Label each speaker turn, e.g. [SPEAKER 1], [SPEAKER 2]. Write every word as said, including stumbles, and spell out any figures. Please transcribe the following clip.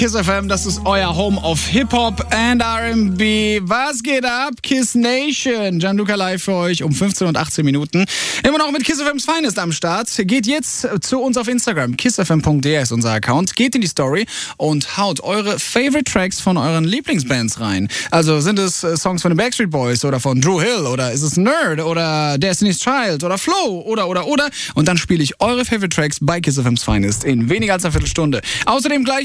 [SPEAKER 1] Kiss F M, das ist euer Home of Hip-Hop and R and B. Was geht ab? Kiss Nation. Gianluca live für euch um fünfzehn und achtzehn Minuten. Immer noch mit Kiss F M's Finest am Start. Geht jetzt zu uns auf Instagram. kiss f m punkt d ist unser Account. Geht in die Story und haut eure Favorite Tracks von euren Lieblingsbands rein. Also sind es Songs von den Backstreet Boys oder von Drew Hill oder ist es Nerd oder Destiny's Child oder Flow oder oder oder. Und dann spiele ich eure Favorite Tracks bei Kiss F M's Finest in weniger als einer Viertelstunde. Außerdem gleich